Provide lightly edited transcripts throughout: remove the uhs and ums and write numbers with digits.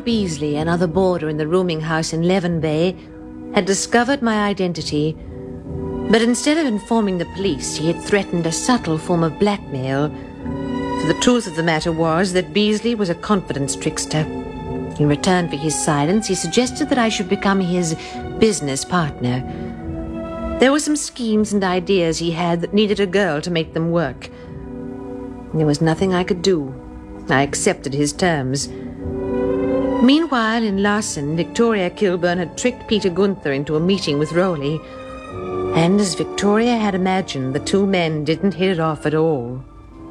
Beasley, another boarder in the rooming house in Leven Bay, had discovered my identity, but instead of informing the police, he had threatened a subtle form of blackmail. For the truth of the matter was that Beasley was a confidence trickster. In return for his silence, he suggested that I should become his business partner. There were some schemes and ideas he had that needed a girl to make them work. There was nothing I could do. I accepted his terms. Meanwhile, in Larson, Victoria Kilburn had tricked Peter Gunther into a meeting with Rowley. And as Victoria had imagined, the two men didn't hit it off at all.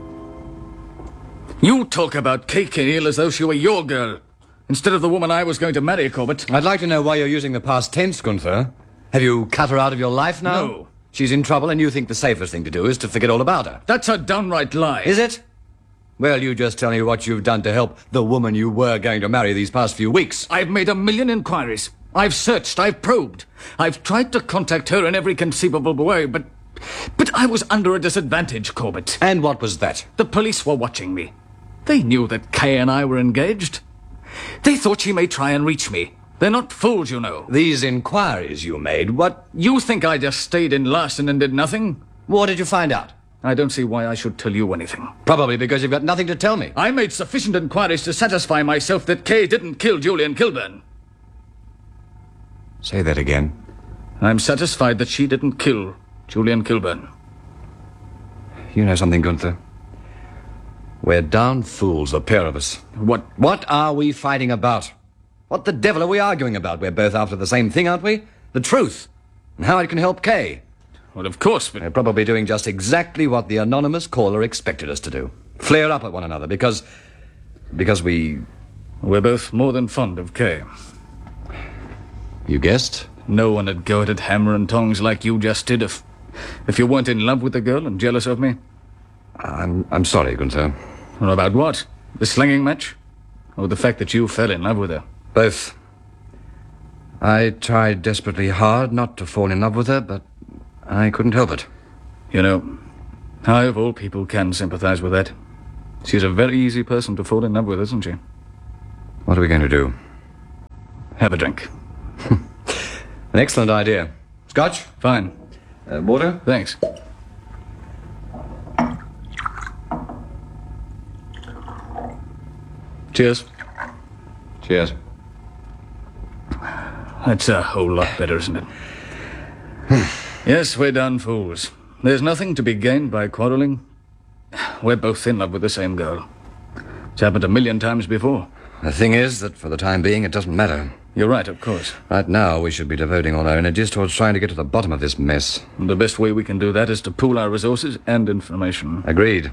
You talk about Kay Kinneal as though she were your girl, instead of the woman I was going to marry, Corbett. I'd like to know why you're using the past tense, Gunther. Have you cut her out of your life now? No. She's in trouble and you think the safest thing to do is to forget all about her. That's a downright lie. Is it? Well, you just tell me what you've done to help the woman you were going to marry these past few weeks. I've made 1,000,000 inquiries. I've searched, I've probed. I've tried to contact her in every conceivable way, but I was under a disadvantage, Corbett. And what was that? The police were watching me. They knew that Kay and I were engaged. They thought she may try and reach me. They're not fools, you know. These inquiries you made, what... You think I just stayed in Larson and did nothing? What did you find out? I don't see why I should tell you anything. Probably because you've got nothing to tell me. I made sufficient inquiries to satisfy myself that Kay didn't kill Julian Kilburn. Say that again. I'm satisfied that she didn't kill Julian Kilburn. You know something, Gunther? We're down fools, the pair of us. What are we fighting about? What the devil are we arguing about? We're both after the same thing, aren't we? The truth. And how it can help Kay. Well, of course, but... We're probably doing just exactly what the anonymous caller expected us to do. Flare up at one another because we... We're both more than fond of Kay. You guessed? No one would go at it hammer and tongs like you just did if you weren't in love with the girl and jealous of me. I'm sorry, Gunther. Or about what? The slinging match? Or the fact that you fell in love with her? Both. I tried desperately hard not to fall in love with her, but I couldn't help it. You know, I of all people can sympathize with that. She's a very easy person to fall in love with, isn't she? What are we going to do? Have a drink. An excellent idea. Scotch? Fine. Water? Thanks. Cheers. Cheers. That's a whole lot better, isn't it? Yes, we're done fools. There's nothing to be gained by quarreling. We're both in love with the same girl. It's happened 1,000,000 times before. The thing is that for the time being, it doesn't matter. You're right, of course. Right now, we should be devoting all our energies towards trying to get to the bottom of this mess. And the best way we can do that is to pool our resources and information. Agreed.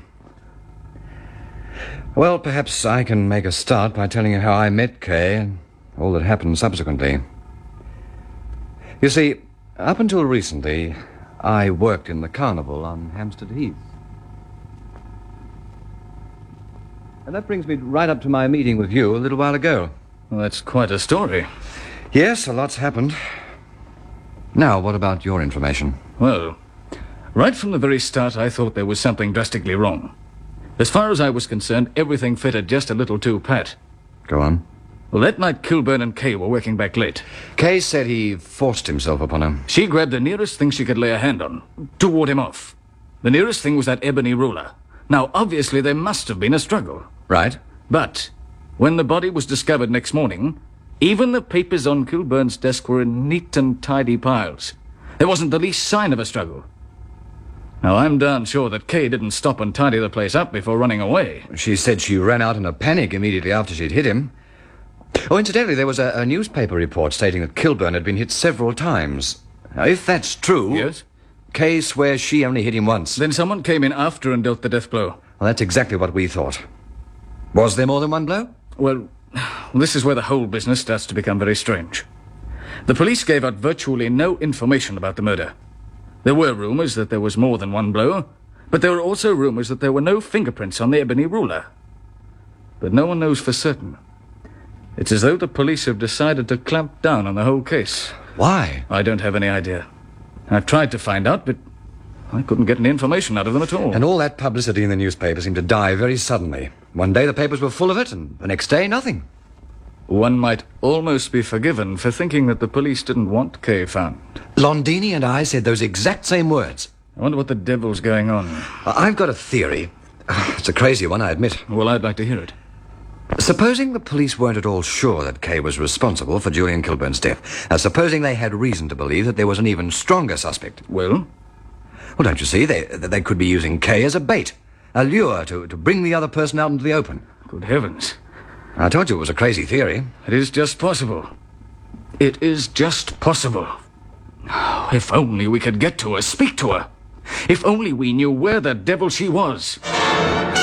Well, perhaps I can make a start by telling you how I met Kay and all that happened subsequently. You see, up until recently, I worked in the carnival on Hampstead Heath. And that brings me right up to my meeting with you a little while ago. Well, that's quite a story. Yes, a lot's happened. Now, what about your information? Well, right from the very start, I thought there was something drastically wrong. As far as I was concerned, everything fitted just a little too pat. Go on. Well, that night Kilburn and Kay were working back late. Kay said he forced himself upon her. She grabbed the nearest thing she could lay a hand on to ward him off. The nearest thing was that ebony ruler. Now, obviously, there must have been a struggle. Right. But when the body was discovered next morning, even the papers on Kilburn's desk were in neat and tidy piles. There wasn't the least sign of a struggle. Now, I'm darn sure that Kay didn't stop and tidy the place up before running away. She said she ran out in a panic immediately after she'd hit him. Oh, incidentally, there was a newspaper report stating that Kilburn had been hit several times. Now, if that's true... Yes? Kay swears she only hit him once. Then someone came in after and dealt the death blow. Well, that's exactly what we thought. Was there more than one blow? Well, this is where the whole business starts to become very strange. The police gave out virtually no information about the murder. There were rumors that there was more than one blow, but there were also rumors that there were no fingerprints on the ebony ruler. But no one knows for certain. It's as though the police have decided to clamp down on the whole case. Why? I don't have any idea. I've tried to find out, but I couldn't get any information out of them at all. And all that publicity in the newspaper seemed to die very suddenly. One day the papers were full of it, and the next day, nothing. One might almost be forgiven for thinking that the police didn't want Kay found. Londini and I said those exact same words. I wonder what the devil's going on. I've got a theory. It's a crazy one, I admit. Well, I'd like to hear it. Supposing the police weren't at all sure that Kay was responsible for Julian Kilburn's death, supposing they had reason to believe that there was an even stronger suspect. Well? Well, don't you see? They could be using Kay as a bait, a lure to bring the other person out into the open. Good heavens. I told you it was a crazy theory. It is just possible. It is just possible. If only we could get to her, speak to her. If only we knew where the devil she was.